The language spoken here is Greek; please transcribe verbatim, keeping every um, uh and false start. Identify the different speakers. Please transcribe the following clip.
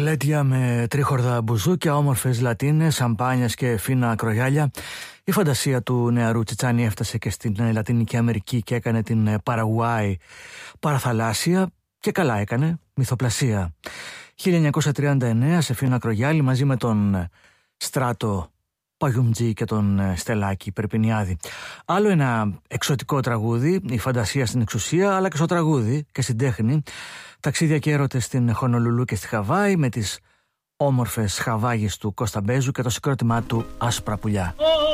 Speaker 1: Γλέντια με τρίχορδα μπουζούκια, όμορφες λατίνες, σαμπάνιες και φίνα ακρογιάλια. Η φαντασία του νεαρού Τσιτσάνι έφτασε και στην Λατινική Αμερική και έκανε την Παραγουάη παραθαλάσσια, και καλά έκανε, μυθοπλασία. χίλια εννιακόσια τριάντα εννέα σε φίνα ακρογιάλι μαζί με τον Στράτο Παγιουμτζή και τον Στελάκη Περπινιάδη. Άλλο ένα εξωτικό τραγούδι, η φαντασία στην εξουσία, αλλά και στο τραγούδι και στην τέχνη. Ταξίδια και έρωτες στην Χονολουλού και στη Χαβάη με τις όμορφες χαβάγες του Κώστα Μπέζου και το συγκρότημά του Άσπρα Πουλιά.